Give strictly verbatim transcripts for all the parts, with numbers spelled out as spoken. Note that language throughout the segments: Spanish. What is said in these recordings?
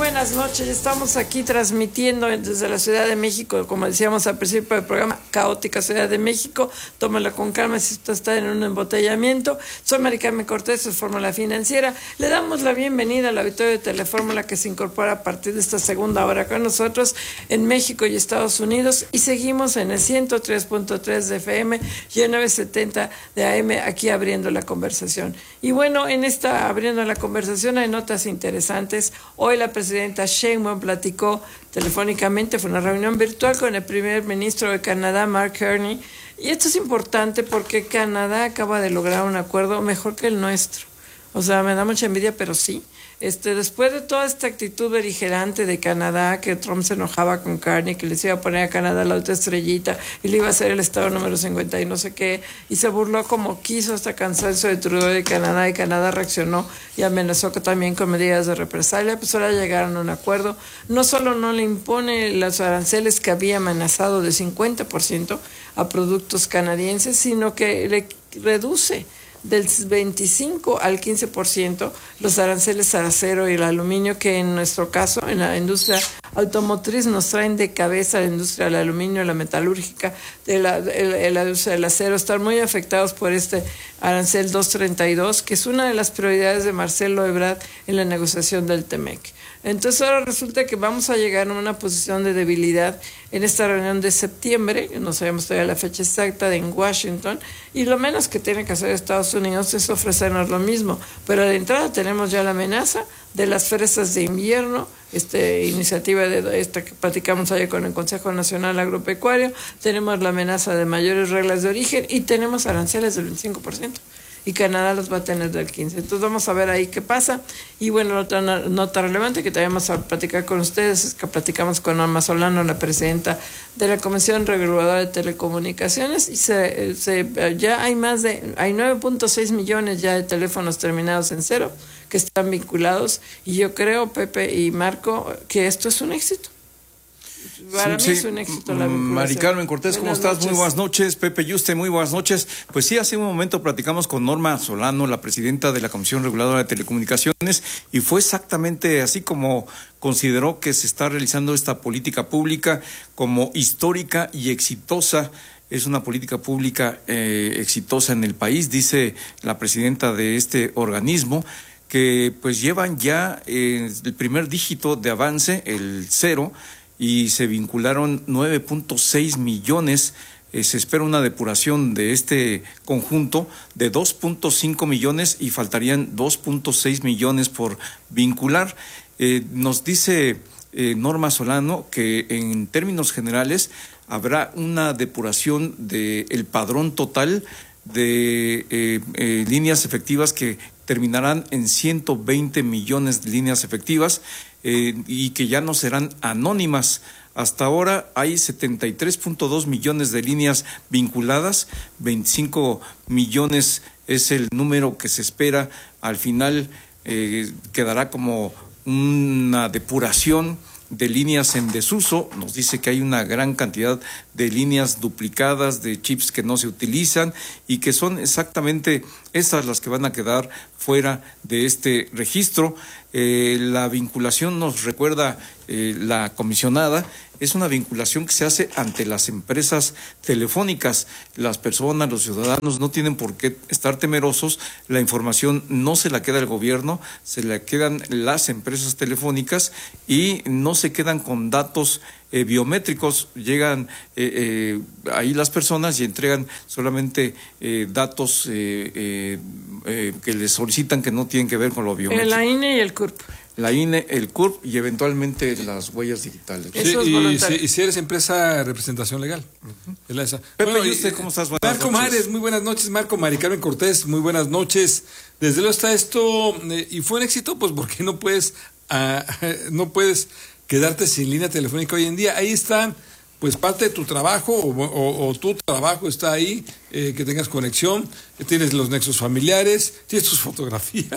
buenas noches. Estamos aquí transmitiendo desde la Ciudad de México, como decíamos al principio del programa, caótica Ciudad de México. Tómala con calma si usted está en un embotellamiento. Soy Mari Carmen Cortés, de Fórmula Financiera. Le damos la bienvenida al auditorio de Telefórmula que se incorpora a partir de esta segunda hora con nosotros en México y Estados Unidos. Y seguimos en el ciento tres punto tres de F M y el novecientos setenta de A M, aquí abriendo la conversación. Y bueno, en esta abriendo la conversación hay notas interesantes. Hoy la presidenta Sheinbaum platicó telefónicamente, fue una reunión virtual con el primer ministro de Canadá, Mark Carney, y esto es importante porque Canadá acaba de lograr un acuerdo mejor que el nuestro. O sea, me da mucha envidia, pero sí. Este, después de toda esta actitud beligerante de Canadá, que Trump se enojaba con Carney, que les iba a poner a Canadá la otra estrellita y le iba a hacer el estado número cincuenta y no sé qué, y se burló como quiso hasta cansancio de Trudeau de Canadá, y Canadá reaccionó y amenazó que también con medidas de represalia. Pues ahora llegaron a un acuerdo. No solo no le impone los aranceles que había amenazado de cincuenta por ciento a productos canadienses, sino que le reduce del veinticinco al quince por ciento los aranceles al acero y el aluminio, que en nuestro caso, en la industria automotriz, nos traen de cabeza la industria del aluminio, la metalúrgica, de la, de la, de la industria del acero, están muy afectados por este arancel doscientos treinta y dos, que es una de las prioridades de Marcelo Ebrard en la negociación del T M E C. Entonces ahora resulta que vamos a llegar a una posición de debilidad en esta reunión de septiembre, no sabemos todavía la fecha exacta, de en Washington, y lo menos que tiene que hacer Estados Unidos es ofrecernos lo mismo. Pero de entrada tenemos ya la amenaza de las fresas de invierno, este iniciativa de esta que platicamos ayer con el Consejo Nacional Agropecuario, tenemos la amenaza de mayores reglas de origen y tenemos aranceles del veinticinco por ciento. Y Canadá los va a tener del quince. Entonces vamos a ver ahí qué pasa. Y bueno, otra nota relevante que también vamos a platicar con ustedes es que platicamos con Norma Solano, la presidenta de la Comisión Reguladora de Telecomunicaciones, y se, se ya hay más de, hay nueve punto seis millones ya de teléfonos terminados en cero que están vinculados, y yo creo, Pepe y Marco, que esto es un éxito. Para sí, mí es un éxito la vinculación. Mari Carmen Cortés, ¿cómo estás? Noches. Muy buenas noches. Pepe Yuste, muy buenas noches. Pues sí, hace un momento platicamos con Norma Solano, la presidenta de la Comisión Reguladora de Telecomunicaciones, y fue exactamente así como consideró que se está realizando esta política pública como histórica y exitosa. Es una política pública eh, exitosa en el país, dice la presidenta de este organismo, que pues llevan ya eh, el primer dígito de avance, el cero, y se vincularon nueve punto seis millones. Eh, se espera una depuración de este conjunto de dos punto cinco millones y faltarían dos punto seis millones por vincular. Eh, nos dice eh, Norma Solano que en términos generales habrá una depuración del padrón total de eh, eh, líneas efectivas que terminarán en ciento veinte millones de líneas efectivas, eh, y que ya no serán anónimas. Hasta ahora hay setenta y tres punto dos millones de líneas vinculadas, veinticinco millones es el número que se espera. Al final eh, quedará como una depuración de líneas en desuso. Nos dice que hay una gran cantidad de líneas duplicadas, de chips que no se utilizan y que son exactamente esas las que van a quedar fuera de este registro. Eh, la vinculación, nos recuerda eh, la comisionada, es una vinculación que se hace ante las empresas telefónicas. Las personas, los ciudadanos no tienen por qué estar temerosos. La información no se la queda el gobierno, se la quedan las empresas telefónicas y no se quedan con datos eh, biométricos. Llegan eh, eh, ahí las personas y entregan solamente eh, datos eh, eh, eh, que les solicitan que no tienen que ver con lo biométrico. La I N E y el C U R P. La I N E, el C U R P y eventualmente las huellas digitales. Sí, y, si, y si eres empresa de representación legal. Uh-huh. Es la esa. Pepe, bueno, ¿y usted cómo estás? Buenas Marco noches. Mares, muy buenas noches. Marco, Mari Carmen Cortés, muy buenas noches. Desde luego está esto, eh, y fue un éxito, pues porque no puedes, uh, no puedes quedarte sin línea telefónica hoy en día. Ahí está, pues parte de tu trabajo, o, o, o tu trabajo está ahí, eh, que tengas conexión, tienes los nexos familiares, tienes tus fotografías,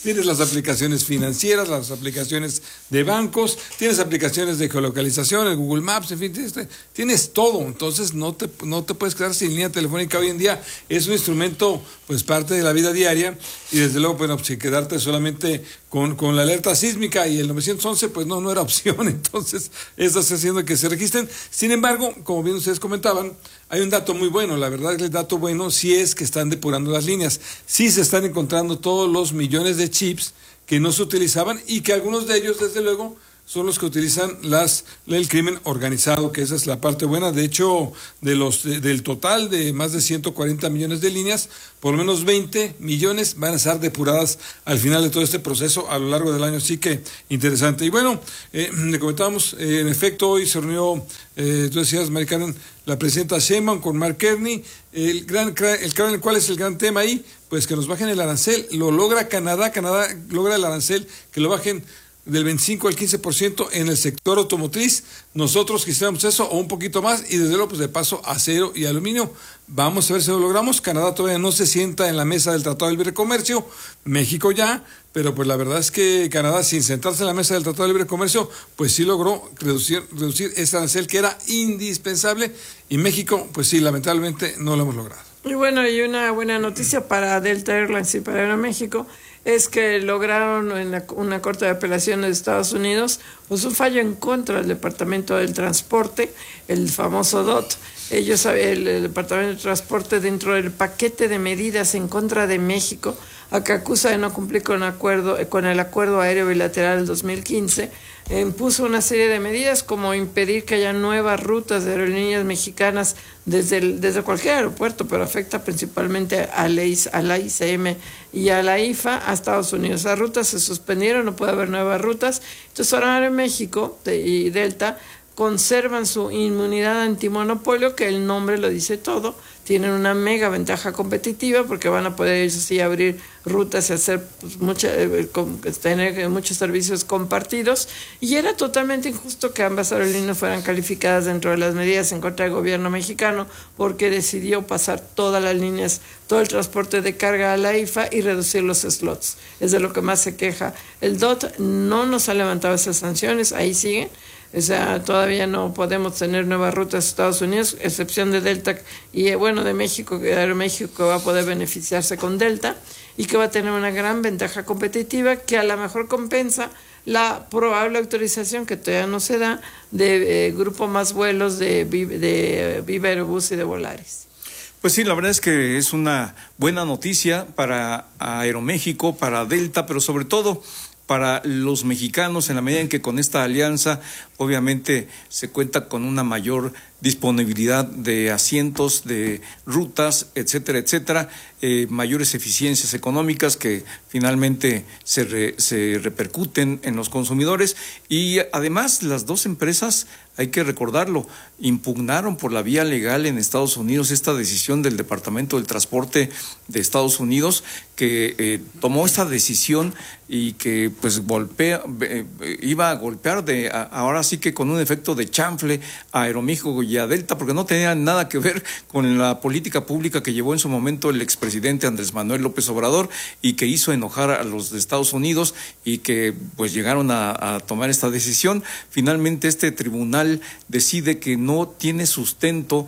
tienes las aplicaciones financieras, las aplicaciones de bancos, tienes aplicaciones de geolocalización, el Google Maps, en fin, tienes, tienes todo. Entonces no te, no te puedes quedar sin línea telefónica hoy en día. Es un instrumento, pues, parte de la vida diaria, y desde luego, bueno, pues, si quedarte solamente con, con la alerta sísmica y el nueve once, pues no, no era opción. Entonces, eso está haciendo que se registren. Sin embargo, como bien ustedes comentaban, hay un dato muy bueno. La verdad es que el dato bueno sí es que están depurando las líneas. Sí se están encontrando todos los millones de chips que no se utilizaban, y que algunos de ellos, desde luego, son los que utilizan las el crimen organizado, que esa es la parte buena. De hecho, de los de, del total de más de ciento cuarenta millones de líneas, por lo menos veinte millones van a estar depuradas al final de todo este proceso a lo largo del año. Así que interesante. Y bueno, eh, le comentábamos, eh, en efecto, hoy se reunió, eh, tú decías, Mari Carmen, la presidenta Sheinbaum con Mark Carney. El gran, el, ¿cuál es el gran tema ahí? Pues que nos bajen el arancel. Lo logra Canadá. Canadá logra el arancel, que lo bajen del veinticinco al quince por ciento en el sector automotriz. Nosotros quisiéramos eso o un poquito más, y desde luego, pues, de paso, acero y aluminio. Vamos a ver si lo logramos. Canadá todavía no se sienta en la mesa del Tratado de Libre Comercio, México ya, pero pues la verdad es que Canadá, sin sentarse en la mesa del Tratado de Libre Comercio, pues sí logró reducir, reducir ese arancel que era indispensable, y México, pues sí, lamentablemente no lo hemos logrado. Y bueno, y una buena noticia para Delta Airlines y para Aeroméxico es que lograron en la, una corte de apelaciones de Estados Unidos, pues, un fallo en contra del Departamento del Transporte, el famoso D O T. Ellos, el, el Departamento de Transporte, dentro del paquete de medidas en contra de México, a que acusa de no cumplir con, acuerdo, con el Acuerdo Aéreo Bilateral del dos mil quince, eh, impuso una serie de medidas como impedir que haya nuevas rutas de aerolíneas mexicanas desde, el, desde cualquier aeropuerto, pero afecta principalmente a la, a la I C M y a la I F A a Estados Unidos. Esas rutas se suspendieron, no puede haber nuevas rutas. Entonces ahora en México de, y Delta conservan su inmunidad antimonopolio, que el nombre lo dice todo. Tienen una mega ventaja competitiva porque van a poder sí abrir rutas y hacer, pues, mucha, eh, con, tener muchos servicios compartidos, y era totalmente injusto que ambas aerolíneas fueran calificadas dentro de las medidas en contra del gobierno mexicano, porque decidió pasar todas las líneas, todo el transporte de carga a la I F A y reducir los slots. Es de lo que más se queja el D O T. No nos ha levantado esas sanciones, ahí siguen. O sea, todavía no podemos tener nuevas rutas a Estados Unidos, excepción de Delta y, bueno, de México, que Aeroméxico va a poder beneficiarse con Delta y que va a tener una gran ventaja competitiva que a lo mejor compensa la probable autorización, que todavía no se da, de eh, grupo más vuelos de, de Viva Aerobús y de Volaris. Pues sí, la verdad es que es una buena noticia para Aeroméxico, para Delta, pero sobre todo para los mexicanos, en la medida en que con esta alianza obviamente se cuenta con una mayor disponibilidad de asientos, de rutas, etcétera, etcétera, eh, mayores eficiencias económicas que finalmente se, re, se repercuten en los consumidores. Y además las dos empresas, hay que recordarlo, impugnaron por la vía legal en Estados Unidos esta decisión del Departamento del Transporte de Estados Unidos, que eh, tomó esta decisión y que pues golpea, eh, iba a golpear de a, ahora sí que con un efecto de chanfle a Aeroméxico y a Delta, porque no tenía nada que ver con la política pública que llevó en su momento el expresidente Andrés Manuel López Obrador y que hizo enojar a los de Estados Unidos, y que pues llegaron a, a tomar esta decisión. Finalmente este tribunal decide que no tiene sustento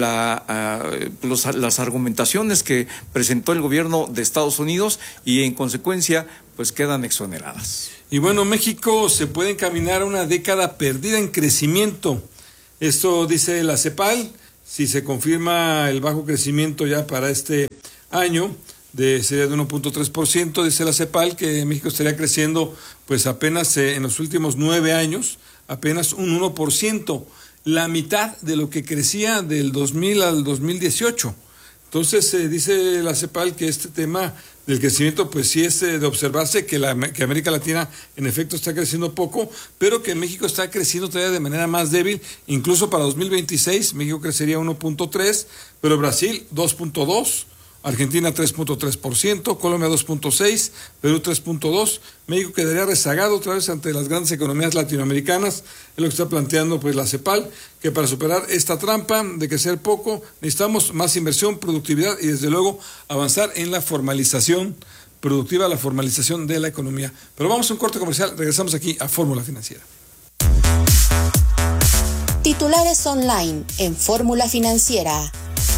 la, uh, los, las argumentaciones que presentó el gobierno de Estados Unidos, y en consecuencia pues quedan exoneradas. Y bueno, México se puede encaminar a una década perdida en crecimiento. Esto dice la CEPAL. Si se confirma el bajo crecimiento ya para este año, de sería de uno punto tres por ciento, dice la CEPAL que México estaría creciendo pues apenas eh, en los últimos nueve años, apenas un uno por ciento, la mitad de lo que crecía del dos mil al dos mil dieciocho. Entonces eh, dice la CEPAL que este tema del crecimiento pues sí es eh, de observarse, que, la, que América Latina en efecto está creciendo poco, pero que México está creciendo todavía de manera más débil. Incluso para dos mil veintiséis México crecería uno punto tres, pero Brasil dos punto dos, Argentina tres punto tres por ciento, Colombia dos punto seis, Perú tres punto dos, México quedaría rezagado otra vez ante las grandes economías latinoamericanas. Es lo que está planteando pues la CEPAL, que para superar esta trampa de crecer poco necesitamos más inversión, productividad y desde luego avanzar en la formalización productiva, la formalización de la economía. Pero vamos a un corte comercial, regresamos aquí a Fórmula Financiera. Titulares online en Fórmula Financiera.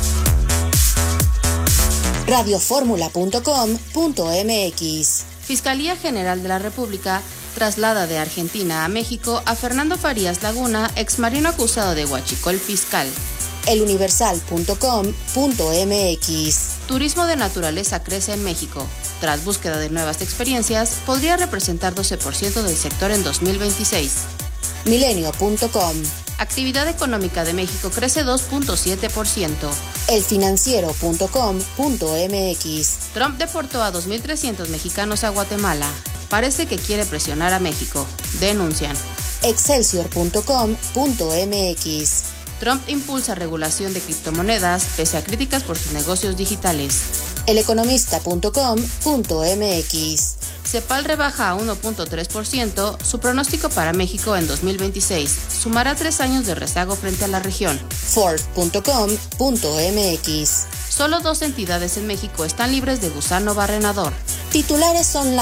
radioformula punto com punto m x. Fiscalía General de la República traslada de Argentina a México a Fernando Farías Laguna, exmarino acusado de huachicol fiscal. eluniversal punto com punto m x. Turismo de naturaleza crece en México. Tras búsqueda de nuevas experiencias, podría representar doce por ciento del sector en dos mil veintiséis. milenio punto com. Actividad económica de México crece dos punto siete por ciento. elfinanciero punto com punto m x. Trump deportó a dos mil trescientos mexicanos a Guatemala. Parece que quiere presionar a México. Denuncian. excelsior punto com punto m x. Trump impulsa regulación de criptomonedas pese a críticas por sus negocios digitales. eleconomista punto com punto m x. Cepal rebaja a uno punto tres por ciento su pronóstico para México en dos mil veintiséis. Sumará tres años de rezago frente a la región. Forbes punto com punto m x. Solo dos entidades en México están libres de gusano barrenador. Titulares online.